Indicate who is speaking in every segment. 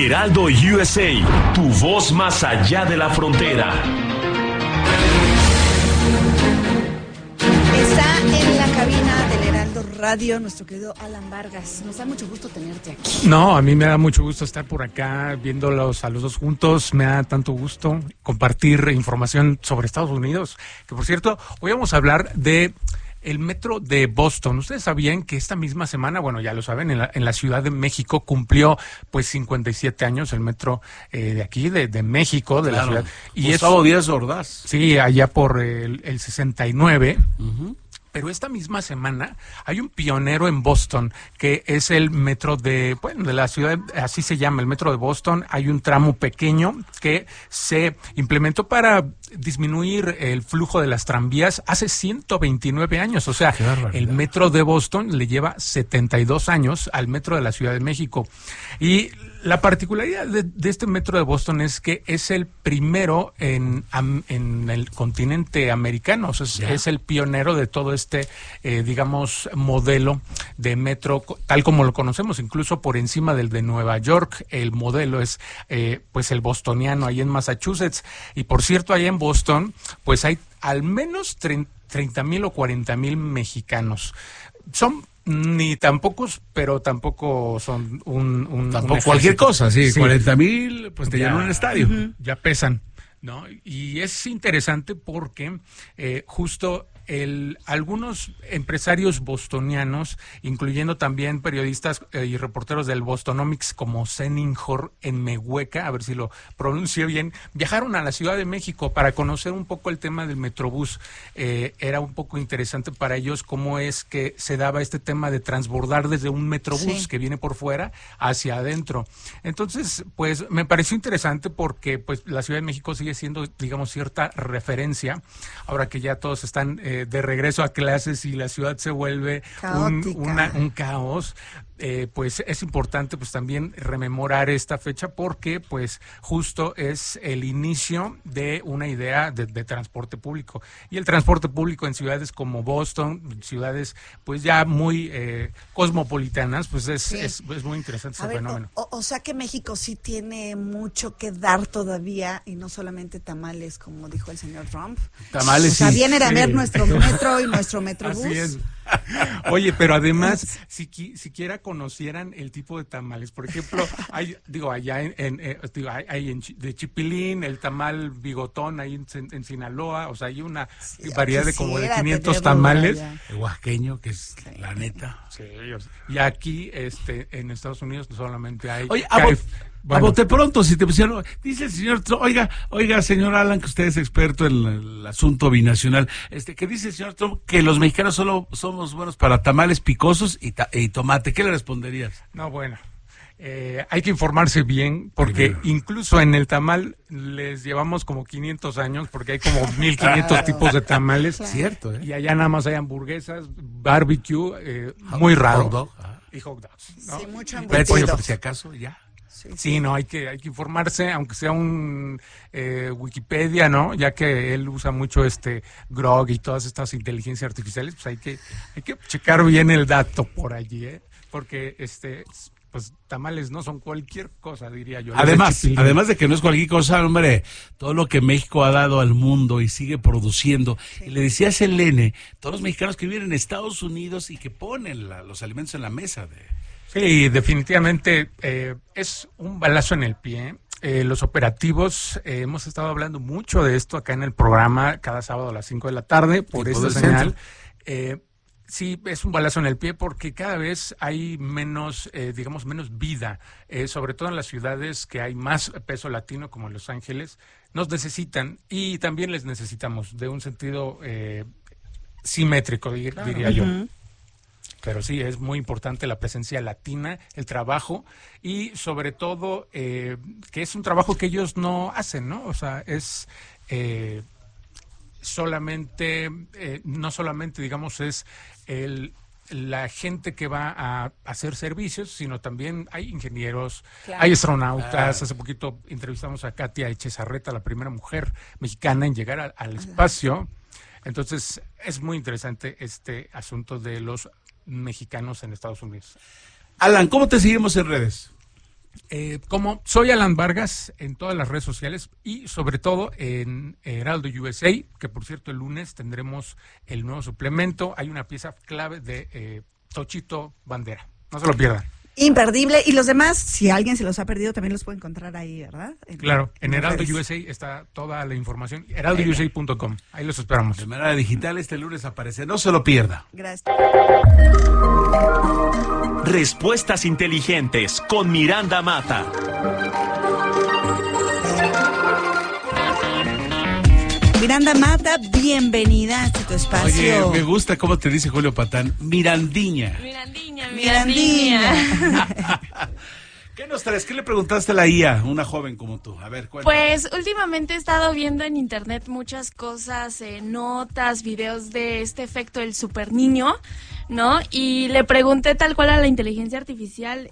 Speaker 1: Heraldo USA, tu voz más allá de la frontera.
Speaker 2: Está en la cabina del Heraldo Radio nuestro querido Alan Vargas. Nos da mucho gusto tenerte aquí.
Speaker 3: No, a mí me da mucho gusto estar por acá viéndolos a los dos juntos. Me da tanto gusto compartir información sobre Estados Unidos. Que por cierto, hoy vamos a hablar de el metro de Boston. Ustedes sabían que esta misma semana, bueno, ya lo saben, en la Ciudad de México cumplió pues 57 años el metro de aquí, de México, de la ciudad.
Speaker 4: Y Gustavo Díaz Ordaz.
Speaker 3: Sí, allá por el 69. Pero esta misma semana hay un pionero en Boston que es el metro de la ciudad, así se llama, el metro de Boston. Hay un tramo pequeño que se implementó para disminuir el flujo de las tranvías hace 129 años. O sea, el metro de Boston le lleva 72 años al metro de la Ciudad de México. Y la particularidad de este metro de Boston es que es el primero en el continente americano. O sea, es el pionero de todo este, digamos, modelo de metro, tal como lo conocemos, incluso por encima del de Nueva York. El modelo es, pues, el bostoniano, ahí en Massachusetts. Y por cierto, ahí en Boston, pues hay al menos 30,000 o 40,000 mexicanos. Son ni tan pocos, pero tampoco son
Speaker 4: tampoco cualquier cosa, sí. 40,000, pues te llenan un estadio.
Speaker 3: Ya pesan, ¿no? Y es interesante porque justo algunos empresarios bostonianos, incluyendo también periodistas y reporteros del Bostonomics como Seninjor en Mehueca, a ver si lo pronuncio bien, viajaron a la Ciudad de México para conocer un poco el tema del Metrobús. Era un poco interesante para ellos cómo es que se daba este tema de transbordar desde un Metrobús que viene por fuera hacia adentro. Entonces, pues me pareció interesante porque pues la Ciudad de México sigue siendo, digamos, cierta referencia, ahora que ya todos están de regreso a clases y la ciudad se vuelve un caos. Pues es importante pues también rememorar esta fecha porque pues justo es el inicio de una idea de transporte público, y el transporte público en ciudades como Boston, ciudades pues ya muy cosmopolitanas, pues es muy interesante ese fenómeno.
Speaker 2: O sea que México sí tiene mucho que dar todavía, y no solamente tamales, como dijo el señor Trump.
Speaker 4: Tamales,
Speaker 2: o sea, vienen a ver nuestro metro y nuestro Metrobús.
Speaker 3: Así es. Oye, pero además, si siquiera conocieran el tipo de tamales, por ejemplo, hay de chipilín, el tamal bigotón ahí en Sinaloa, o sea, hay una variedad de como de 500 tamales.
Speaker 4: El oaxaqueño, que es la neta.
Speaker 3: Sí, y aquí en Estados Unidos solamente hay...
Speaker 4: Oye, a bote pronto, si te pusieron, dice el señor Trump, oiga, señor Alan, que usted es experto en el asunto binacional, que dice el señor Trump que los mexicanos solo somos buenos para tamales picosos y tomate. ¿Qué le responderías?
Speaker 3: No, bueno, hay que informarse bien, porque incluso en el tamal les llevamos como 500 años, porque hay como 1,500 tipos de tamales.
Speaker 4: Cierto,
Speaker 3: Y allá nada más hay hamburguesas, barbecue, muy raro.
Speaker 4: Hot dog.
Speaker 3: Y hot dogs, ¿no?
Speaker 2: Sí, mucho
Speaker 4: Pollo, por si acaso, ya.
Speaker 3: Sí, no, hay que informarse, aunque sea un Wikipedia, ¿no? Ya que él usa mucho Grok y todas estas inteligencias artificiales, pues hay que checar bien el dato por allí, porque pues tamales no son cualquier cosa, diría yo.
Speaker 4: Además de que no es cualquier cosa, hombre, todo lo que México ha dado al mundo y sigue produciendo. Y le decía a Selene, todos los mexicanos que viven en Estados Unidos y que ponen los alimentos en la mesa
Speaker 3: Sí, definitivamente es un balazo en el pie. Los operativos, hemos estado hablando mucho de esto acá en el programa cada sábado a las 5 de la tarde por esta señal. Sí, es un balazo en el pie porque cada vez hay menos, menos vida, sobre todo en las ciudades que hay más peso latino como Los Ángeles. Nos necesitan y también les necesitamos de un sentido simétrico, diría yo. Pero sí, es muy importante la presencia latina, el trabajo y sobre todo que es un trabajo que ellos no hacen, ¿no? O sea, es no solamente, digamos, es la gente que va a hacer servicios, sino también hay ingenieros, hay astronautas. Hace poquito entrevistamos a Katia Echezarreta, la primera mujer mexicana en llegar al espacio. Entonces, es muy interesante este asunto de los mexicanos en Estados Unidos.
Speaker 4: Alan, ¿cómo te seguimos en redes?
Speaker 3: Como soy Alan Vargas en todas las redes sociales y sobre todo en Heraldo USA, que por cierto el lunes tendremos el nuevo suplemento. Hay una pieza clave de Tochito Bandera. No se lo pierdan.
Speaker 2: Imperdible. Y los demás, si alguien se los ha perdido, también los puede encontrar ahí, ¿verdad?
Speaker 3: Claro, en Heraldo USA está toda la información. heraldousa.com. Ahí los esperamos.
Speaker 4: De manera digital este lunes aparece. No se lo pierda.
Speaker 2: Gracias.
Speaker 1: Respuestas inteligentes con Miranda Mata.
Speaker 2: Miranda Mata, bienvenida a tu espacio.
Speaker 4: Oye, me gusta cómo te dice Julio Patán, Mirandiña.
Speaker 2: Mirandiña.
Speaker 4: ¿Qué nos traes? ¿Qué le preguntaste a la IA, una joven como tú? A ver, cuéntame.
Speaker 5: Pues últimamente he estado viendo en internet muchas cosas, notas, videos de este efecto del super niño, ¿no? Y le pregunté tal cual a la inteligencia artificial,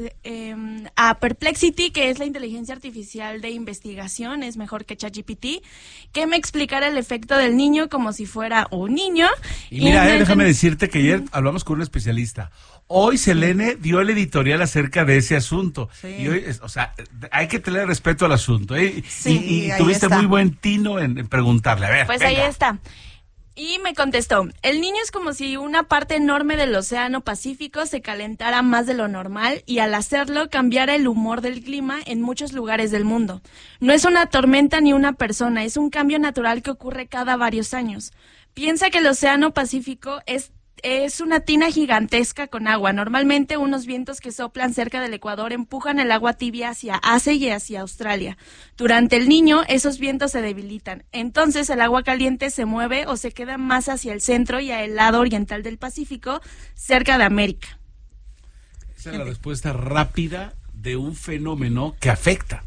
Speaker 5: a Perplexity, que es la inteligencia artificial de investigación, es mejor que ChatGPT, que me explicara el efecto del niño como si fuera un niño.
Speaker 4: Y mira, déjame decirte que ayer hablamos con un especialista. Hoy Selene dio el editorial acerca de ese asunto.
Speaker 2: Sí.
Speaker 4: Y hoy, o sea, hay que tener respeto al asunto.
Speaker 2: Sí,
Speaker 4: y
Speaker 2: ahí
Speaker 4: tuviste
Speaker 2: está.
Speaker 4: muy buen tino en preguntarle. A ver,
Speaker 5: Pues
Speaker 4: venga.
Speaker 5: ahí está. Y me contestó, el niño es como si una parte enorme del océano Pacífico se calentara más de lo normal y al hacerlo cambiara el humor del clima en muchos lugares del mundo. No es una tormenta ni una persona, es un cambio natural que ocurre cada varios años. Piensa que el océano Pacífico es una tina gigantesca con agua. Normalmente unos vientos que soplan cerca del Ecuador empujan el agua tibia hacia Asia y hacia Australia. Durante el Niño, esos vientos se debilitan. Entonces el agua caliente se mueve o se queda más hacia el centro y al lado oriental del Pacífico, cerca de América.
Speaker 4: Esa es la respuesta rápida de un fenómeno que afecta.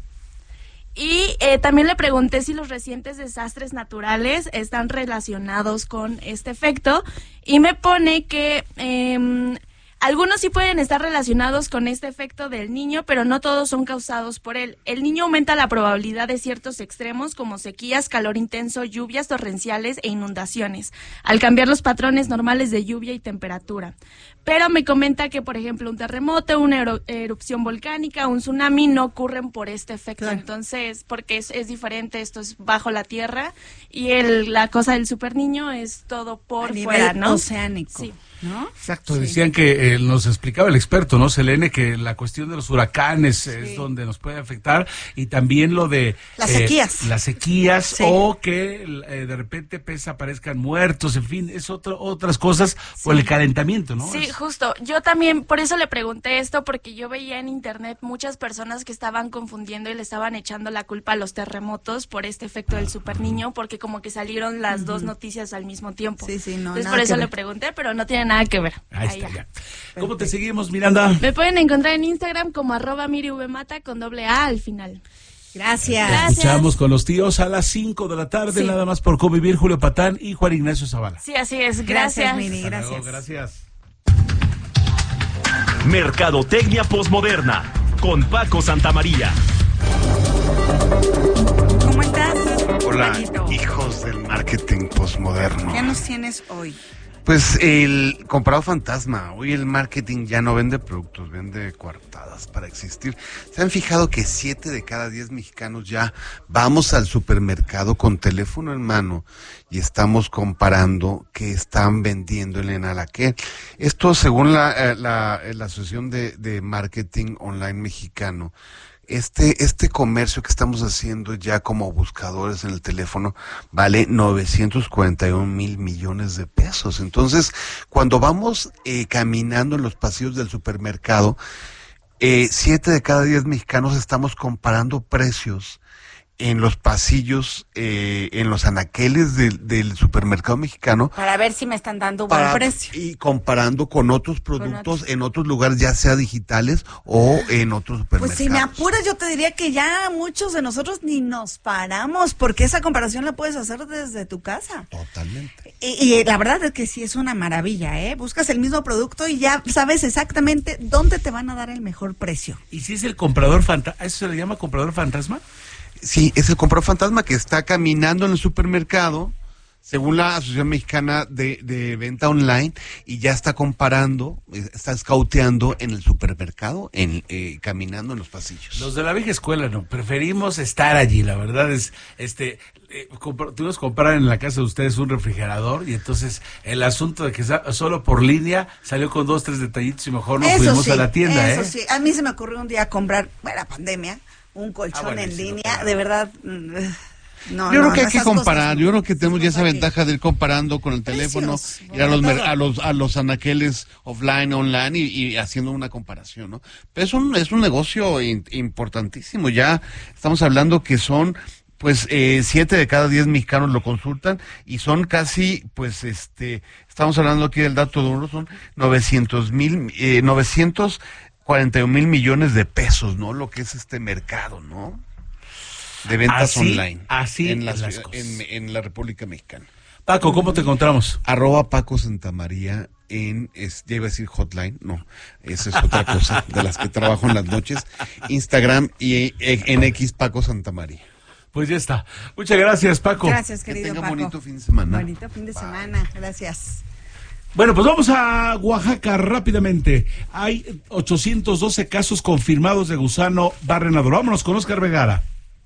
Speaker 5: Y también le pregunté si los recientes desastres naturales están relacionados con este efecto y me pone que algunos sí pueden estar relacionados con este efecto del niño, pero no todos son causados por él. El niño aumenta la probabilidad de ciertos extremos como sequías, calor intenso, lluvias torrenciales e inundaciones, al cambiar los patrones normales de lluvia y temperatura. Pero me comenta que, por ejemplo, un terremoto, una erupción volcánica, un tsunami no ocurren por este efecto.
Speaker 2: Claro.
Speaker 5: Entonces, porque es diferente, esto es bajo la tierra y la cosa del super niño es todo por
Speaker 2: A nivel
Speaker 5: fuera, ¿no?
Speaker 2: oceánico.
Speaker 5: Sí.
Speaker 2: ¿No?
Speaker 4: Exacto,
Speaker 2: Sí.
Speaker 4: decían que nos explicaba el experto, ¿no, Selene? Que la cuestión de los huracanes es donde nos puede afectar y también lo de
Speaker 2: Las sequías.
Speaker 4: Las sequías
Speaker 2: Sí.
Speaker 4: o que de repente aparezcan muertos, en fin, es otras cosas por el calentamiento, ¿no?
Speaker 5: Sí, justo. Yo también, por eso le pregunté esto, porque yo veía en internet muchas personas que estaban confundiendo y le estaban echando la culpa a los terremotos por este efecto del super niño, porque como que salieron las dos noticias al mismo tiempo.
Speaker 2: Sí, sí, no,
Speaker 5: Entonces
Speaker 2: nada
Speaker 5: por eso
Speaker 2: que
Speaker 5: le
Speaker 2: ver.
Speaker 5: pregunté, pero no tiene nada que ver.
Speaker 4: Ahí
Speaker 5: Ahí
Speaker 4: está,
Speaker 5: ya.
Speaker 4: ya. ¿Cómo te seguimos, Miranda?
Speaker 5: Me pueden encontrar en Instagram como @mirivmata con =A al final.
Speaker 2: Gracias.
Speaker 5: Gracias.
Speaker 4: Escuchamos con los tíos a las 5 de la tarde,
Speaker 5: Sí.
Speaker 4: nada más por convivir, Julio Patán y Juan Ignacio Zavala.
Speaker 5: Sí, así es.
Speaker 2: Gracias,
Speaker 5: Gracias.
Speaker 2: Miri,
Speaker 4: Hasta luego,
Speaker 2: gracias.
Speaker 4: gracias.
Speaker 1: Mercadotecnia Postmoderna con Paco Santamaría.
Speaker 2: ¿Cómo estás?
Speaker 6: Hola,
Speaker 2: Paquito?
Speaker 6: hijos del marketing postmoderno.
Speaker 2: ¿Qué nos tienes hoy?
Speaker 6: Pues el comprado fantasma. Hoy el marketing ya no vende productos, vende coartadas para existir. ¿Se han fijado que 7 de cada 10 mexicanos ya vamos al supermercado con teléfono en mano y estamos comparando qué están vendiendo en el anaquel? Esto según la Asociación de Marketing Online Mexicano. Este comercio que estamos haciendo ya como buscadores en el teléfono vale 941 mil millones de pesos. Entonces, cuando vamos caminando en los pasillos del supermercado, 7 de cada 10 mexicanos estamos comparando precios en los pasillos, en los anaqueles del supermercado mexicano,
Speaker 2: Para ver si me están dando buen precio.
Speaker 6: y comparando con otros productos en otros lugares, ya sea digitales o en otros supermercados.
Speaker 2: Pues si me apuras, yo te diría que ya muchos de nosotros ni nos paramos, porque esa comparación la puedes hacer desde tu casa.
Speaker 6: Totalmente.
Speaker 2: Y la verdad es que sí es una maravilla, ¿eh? Buscas el mismo producto y ya sabes exactamente dónde te van a dar el mejor precio.
Speaker 4: ¿Y si es el comprador fantasma? ¿Eso se le llama comprador fantasma?
Speaker 6: Sí, es el comprador fantasma que está caminando en el supermercado, según la Asociación Mexicana de Venta Online, y ya está comparando, está escauteando en el supermercado, caminando en los pasillos.
Speaker 4: Los de la vieja escuela no, preferimos estar allí, la verdad es, tuvimos que comprar en la casa de ustedes un refrigerador, y entonces el asunto de que solo por línea salió con 2, 3 detallitos y mejor no fuimos a la tienda.
Speaker 2: Eso sí, a mí se me ocurrió un día comprar, la pandemia, un colchón en línea, de verdad... yo
Speaker 6: creo que hay que comparar, yo creo que tenemos ya esa ventaja de ir comparando con el teléfono, ir a los anaqueles offline, online y haciendo una comparación, ¿no? Pero es un negocio importantísimo, ya estamos hablando que son, pues, 7 de cada 10 mexicanos lo consultan, y son casi, pues, estamos hablando aquí del dato duro, son 941 millones de pesos, ¿no? Lo que es este mercado, ¿no? De ventas online.
Speaker 4: Así
Speaker 6: en la República Mexicana.
Speaker 4: Paco, ¿cómo te encontramos?
Speaker 6: @Paco Santamaría ya iba a decir hotline, no, esa es otra cosa, de las que trabajo en las noches. Instagram y en X Paco Santamaría.
Speaker 4: Pues ya está. Muchas gracias, Paco.
Speaker 2: Gracias, querido
Speaker 6: Paco. Que tenga
Speaker 2: bonito
Speaker 6: fin de semana.
Speaker 2: Bonito fin de semana, gracias.
Speaker 4: Bueno, pues vamos a Oaxaca rápidamente. Hay 812 casos confirmados de gusano barrenador. Vámonos con Oscar Vergara.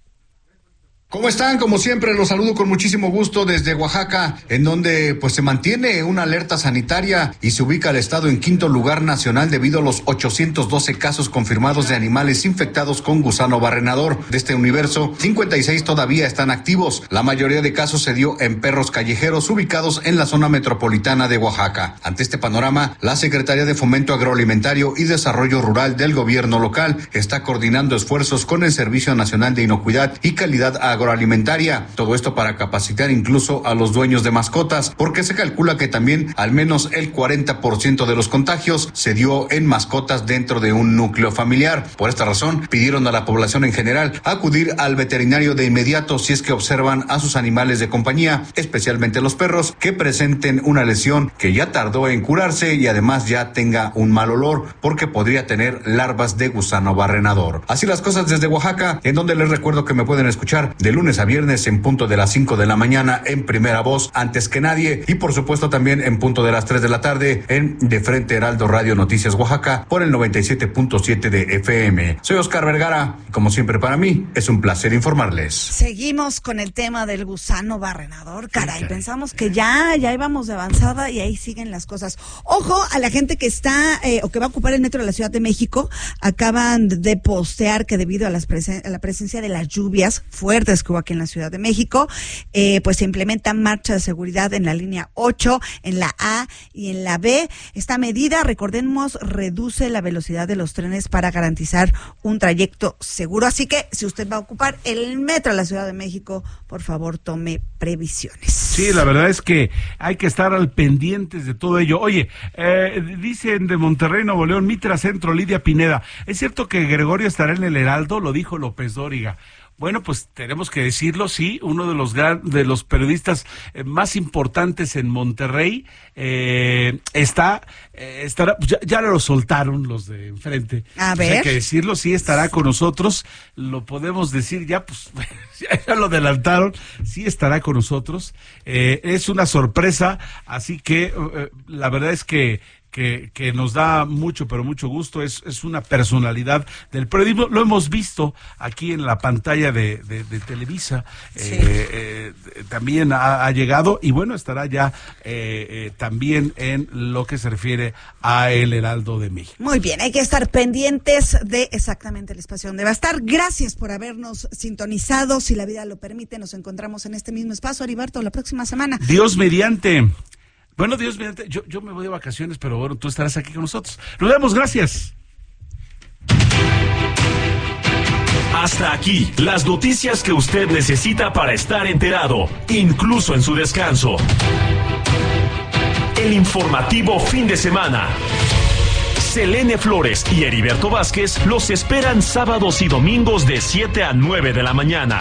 Speaker 7: ¿Cómo están? Como siempre, los saludo con muchísimo gusto desde Oaxaca, en donde pues se mantiene una alerta sanitaria y se ubica el estado en 5º lugar nacional debido a los 812 casos confirmados de animales infectados con gusano barrenador. De este universo, 56 todavía están activos. La mayoría de casos se dio en perros callejeros ubicados en la zona metropolitana de Oaxaca. Ante este panorama, la Secretaría de Fomento Agroalimentario y Desarrollo Rural del gobierno local está coordinando esfuerzos con el Servicio Nacional de Inocuidad y Calidad Agroalimentaria. Todo esto para capacitar incluso a los dueños de mascotas, porque se calcula que también al menos el 40% de los contagios se dio en mascotas dentro de un núcleo familiar. Por esta razón, pidieron a la población en general acudir al veterinario de inmediato si es que observan a sus animales de compañía, especialmente los perros, que presenten una lesión que ya tardó en curarse y además ya tenga un mal olor, porque podría tener larvas de gusano barrenador. Así las cosas desde Oaxaca, en donde les recuerdo que me pueden escuchar de lunes a viernes en punto de las 5 de la mañana en Primera Voz, antes que nadie, y por supuesto también en punto de las 3 de la tarde en De Frente Heraldo Radio Noticias Oaxaca por el 97.7 de FM. Soy Oscar Vergara y como siempre para mí es un placer informarles.
Speaker 2: Seguimos con el tema del gusano barrenador, caray, pensamos que ya íbamos de avanzada y ahí siguen las cosas. Ojo a la gente que está o que va a ocupar el metro de la Ciudad de México, acaban de postear que debido a la presencia de las lluvias fuertes que hubo aquí en la Ciudad de México, pues se implementan marchas de seguridad en la línea 8, en la A y en la B. Esta medida, recordemos, reduce la velocidad de los trenes para garantizar un trayecto seguro. Así que si usted va a ocupar el metro de la Ciudad de México, por favor tome previsiones.
Speaker 4: Sí, la verdad es que hay que estar al pendientes de todo ello. Oye, dicen de Monterrey, Nuevo León, Mitra Centro, Lidia Pineda. ¿Es cierto que Gregorio estará en el Heraldo? Lo dijo López Dóriga. Bueno, pues tenemos que decirlo, sí, uno de los periodistas más importantes en Monterrey estará, pues ya lo soltaron los de enfrente.
Speaker 2: A ver.
Speaker 4: Pues hay que decirlo, sí estará con nosotros, lo podemos decir ya, pues ya lo adelantaron, sí estará con nosotros. Es una sorpresa, así que la verdad es que nos da mucho, pero mucho gusto. Es una personalidad del periodismo. Lo hemos visto aquí en la pantalla de Televisa. Sí. También ha llegado y bueno, estará ya también en lo que se refiere a El Heraldo de México.
Speaker 2: Muy bien, hay que estar pendientes de exactamente el espacio donde va a estar. Gracias por habernos sintonizado. Si la vida lo permite, nos encontramos en este mismo espacio, Heriberto, la próxima semana.
Speaker 4: Dios mediante. Bueno, Dios mediante, yo me voy de vacaciones, pero bueno, tú estarás aquí con nosotros. Nos vemos, gracias.
Speaker 1: Hasta aquí, las noticias que usted necesita para estar enterado, incluso en su descanso. El informativo fin de semana. Selene Flores y Heriberto Vázquez los esperan sábados y domingos de 7 a 9 de la mañana.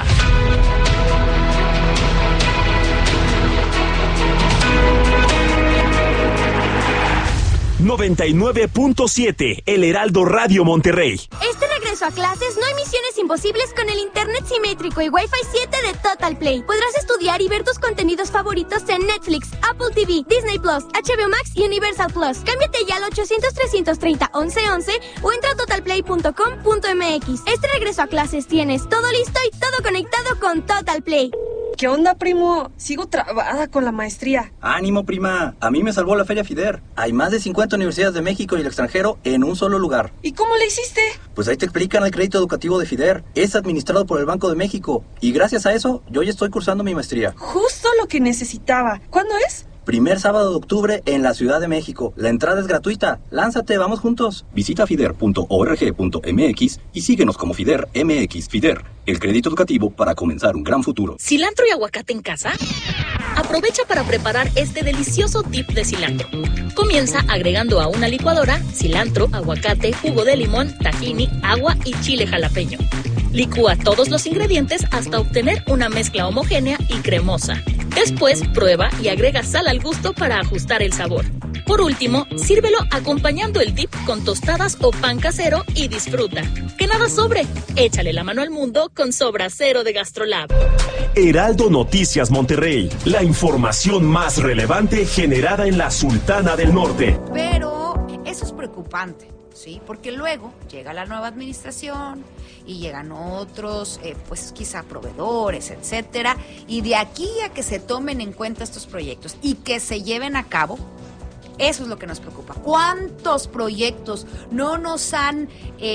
Speaker 1: ...99.7, El Heraldo Radio Monterrey.
Speaker 8: Este regreso regreso a clases, no hay misiones imposibles con el internet simétrico y Wi-Fi 7 de Total Play. Podrás estudiar y ver tus contenidos favoritos en Netflix, Apple TV, Disney Plus, HBO Max y Universal Plus. Cámbiate ya al 800-330-1111 o entra a totalplay.com.mx. Este regreso a clases tienes todo listo y todo conectado con Total Play.
Speaker 9: ¿Qué onda, primo? Sigo trabada con la maestría.
Speaker 10: Ánimo, prima. A mí me salvó la Feria FIDER. Hay más de 50 universidades de México y el extranjero en un solo lugar.
Speaker 9: ¿Y cómo le hiciste?
Speaker 10: Pues ahí te explican el crédito educativo de FIDER. Es administrado por el Banco de México. Y gracias a eso, yo ya estoy cursando mi maestría.
Speaker 9: Justo lo que necesitaba. ¿Cuándo es?
Speaker 10: Primer sábado de octubre en la Ciudad de México. La entrada es gratuita. Lánzate, vamos juntos. Visita fider.org.mx y síguenos como FIDER MX. FIDER, el crédito educativo para comenzar un gran futuro.
Speaker 11: ¿Cilantro y aguacate en casa? Aprovecha para preparar este delicioso dip de cilantro. Comienza agregando a una licuadora cilantro, aguacate, jugo de limón, tahini, agua y chile jalapeño. Licúa todos los ingredientes hasta obtener una mezcla homogénea y cremosa. Después, prueba y agrega sal al gusto para ajustar el sabor. Por último, sírvelo acompañando el dip con tostadas o pan casero y disfruta. ¡Que nada sobre! Échale la mano al mundo con Sobra Cero de GastroLab.
Speaker 1: Heraldo Noticias Monterrey, la información más relevante generada en la Sultana del Norte.
Speaker 12: Pero eso es preocupante, ¿sí? Porque luego llega la nueva administración y llegan otros, pues quizá proveedores, etcétera, y de aquí a que se tomen en cuenta estos proyectos y que se lleven a cabo, eso es lo que nos preocupa. ¿Cuántos proyectos no nos han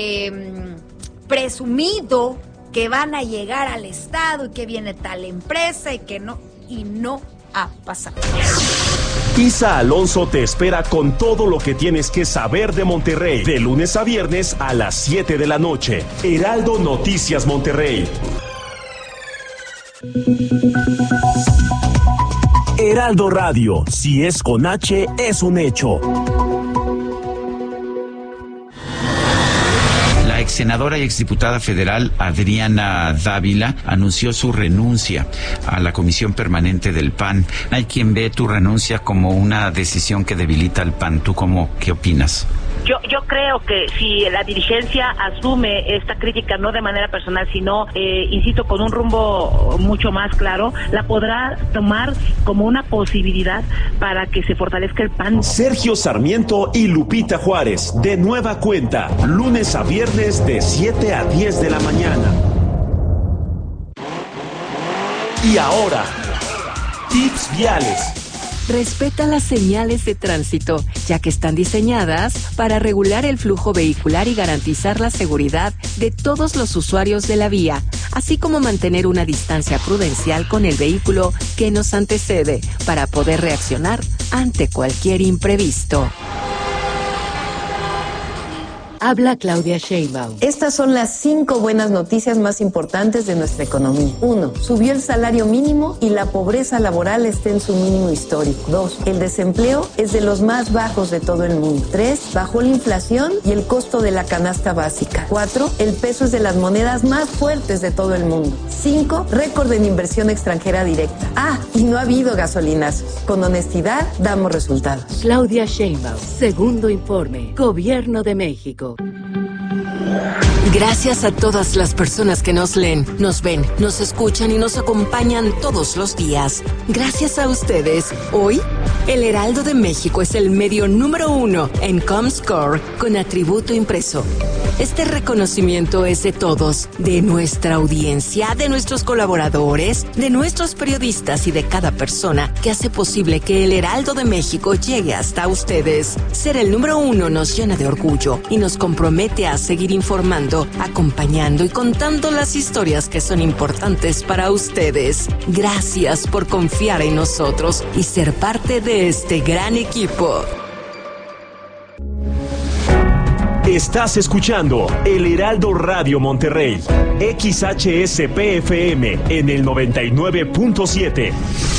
Speaker 12: presumido que van a llegar al Estado y que viene tal empresa y no ha pasado?
Speaker 1: Isa Alonso te espera con todo lo que tienes que saber de Monterrey, de lunes a viernes a las 7 de la noche. Heraldo Noticias Monterrey. Heraldo Radio, si es con H, es un hecho.
Speaker 13: La exsenadora y exdiputada federal Adriana Dávila anunció su renuncia a la Comisión Permanente del PAN. Hay quien ve tu renuncia como una decisión que debilita al PAN. ¿Tú qué opinas?
Speaker 14: Yo creo que si la dirigencia asume esta crítica no de manera personal, sino, insisto, con un rumbo mucho más claro, la podrá tomar como una posibilidad para que se fortalezca el PAN.
Speaker 1: Sergio Sarmiento y Lupita Juárez, de nueva cuenta, lunes a viernes de 7 a 10 de la mañana. Y ahora, tips viales.
Speaker 15: Respeta las señales de tránsito, ya que están diseñadas para regular el flujo vehicular y garantizar la seguridad de todos los usuarios de la vía, así como mantener una distancia prudencial con el vehículo que nos antecede para poder reaccionar ante cualquier imprevisto.
Speaker 16: Habla Claudia Sheinbaum. Estas son las 5 buenas noticias más importantes de nuestra economía. 1. Subió el salario mínimo y la pobreza laboral está en su mínimo histórico. 2. El desempleo es de los más bajos de todo el mundo. 3. Bajó la inflación y el costo de la canasta básica. 4. El peso es de las monedas más fuertes de todo el mundo. 5. Récord en inversión extranjera directa. Y no ha habido gasolinazos. Con honestidad damos resultados.
Speaker 17: Claudia Sheinbaum. Segundo informe. Gobierno de México.
Speaker 15: Gracias a todas las personas que nos leen, nos ven, nos escuchan y nos acompañan todos los días. Gracias a ustedes, hoy, el Heraldo de México es el medio número 1 en Comscore con atributo impreso. Este reconocimiento es de todos, de nuestra audiencia, de nuestros colaboradores, de nuestros periodistas y de cada persona que hace posible que el Heraldo de México llegue hasta ustedes. Ser el número 1 nos llena de orgullo y nos compromete a seguir informando, acompañando y contando las historias que son importantes para ustedes. Gracias por confiar en nosotros y ser parte de este gran equipo.
Speaker 1: Estás escuchando El Heraldo Radio Monterrey, XHSPFM en el 99.7.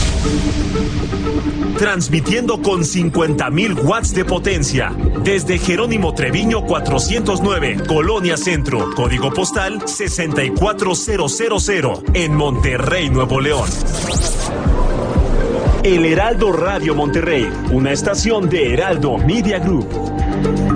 Speaker 1: Transmitiendo con 50,000 watts de potencia desde Jerónimo Treviño 409, Colonia Centro, código postal 64000 en Monterrey, Nuevo León. El Heraldo Radio Monterrey, una estación de Heraldo Media Group.